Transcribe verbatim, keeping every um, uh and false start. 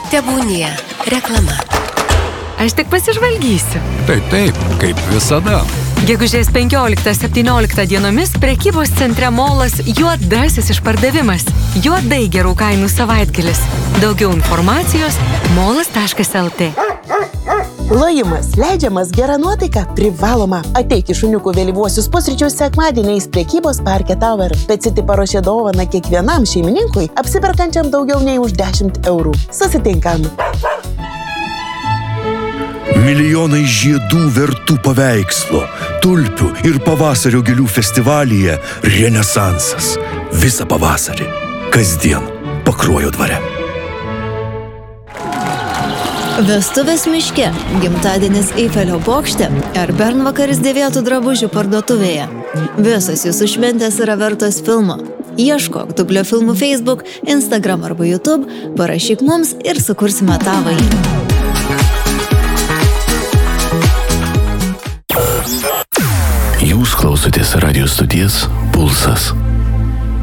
Tebūnie reklama. Aš tik pasižvalgysiu. Taip, taip, kaip visada. Gegužės penkioliktą septynioliktą dienomis prekybos centre Molas juodasis išpardavimas. Juodai gerų kainų savaitgalis. Daugiau informacijos molas taškas lt. Lojimas leidžiamas, gera nuotaika privaloma. Ateik į šuniukų vėlyvuosius pusryčius sekmadieniais prekybos parke Tower. Peciti paruošė dovaną kiekvienam šeimininkui, apsiperkančiam daugiau nei už dešimt eurų. Susitinkam. Milijonai žiedų vertų paveikslo, tulpių ir pavasario gėlių festivalyje Renesansas. Visą pavasarį. Kasdien Pakruojo dvare. Vestuvės miške, gimtadienis Eifelio bokšte ar bernvakaris dėvėtų drabužių parduotuvėje. Visos jūsų šventės yra vertos filmo. Ieškok Dublio filmų Facebook, Instagram arba YouTube, parašyk mums ir sukursime tavąjį. Jūs klausotės radijo stoties Pulsas.